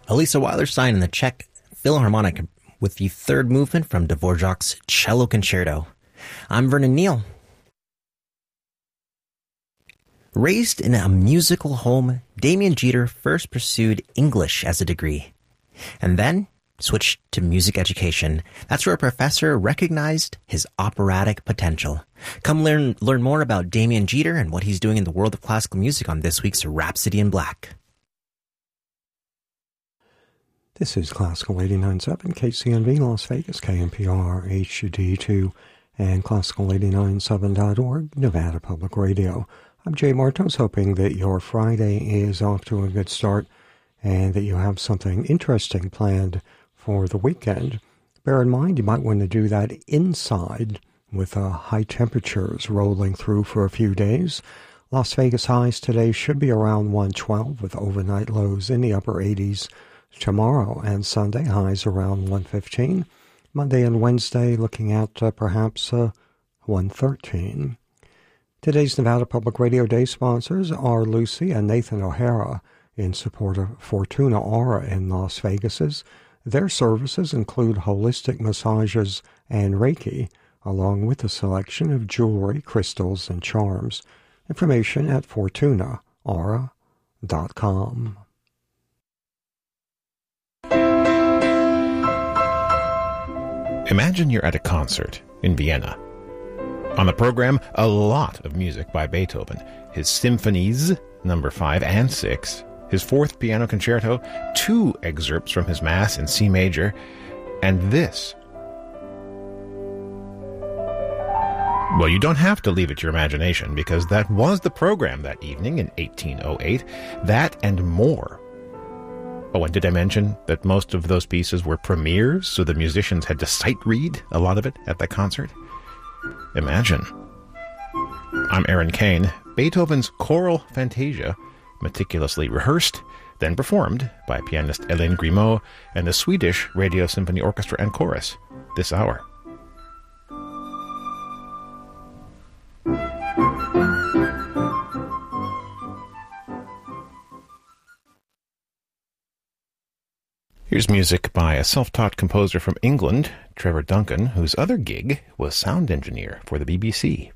Elisa Weilerstein in the Czech Philharmonic with the third movement from Dvorak's Cello Concerto. I'm Vernon Neal. Raised in a musical home, Damien Jeter first pursued English as a degree, and then switched to music education. That's where a professor recognized his operatic potential. Come learn more about Damien Jeter and what he's doing in the world of classical music on this week's Rhapsody in Black. This is Classical 89.7 KCNV Las Vegas, KNPR HD2, and Classical897.org, Nevada Public Radio. I'm Jay Martos, hoping that your Friday is off to a good start and that you have something interesting planned for the weekend. Bear in mind, you might want to do that inside with high temperatures rolling through for a few days. Las Vegas highs today should be around 112 with overnight lows in the upper 80s. Tomorrow and Sunday, highs around 115. Monday and Wednesday, looking at perhaps 113. Today's Nevada Public Radio Day sponsors are Lucy and Nathan O'Hara in support of Fortuna Aura in Las Vegas. Their services include holistic massages and Reiki, along with a selection of jewelry, crystals, and charms. Information at fortunaaura.com. Imagine you're at a concert in Vienna. On the program, a lot of music by Beethoven, his symphonies, number 5 and 6, his 4th piano concerto, 2 excerpts from his Mass in C major, and this. Well, you don't have to leave it to your imagination, because that was the program that evening in 1808, that and more. Oh, and did I mention that most of those pieces were premieres, so the musicians had to sight read a lot of it at the concert? Imagine. I'm Aaron Kane. Beethoven's Choral Fantasia, meticulously rehearsed, then performed by pianist Hélène Grimaud and the Swedish Radio Symphony Orchestra and Chorus this hour. Here's music by a self-taught composer from England, Trevor Duncan, whose other gig was sound engineer for the BBC.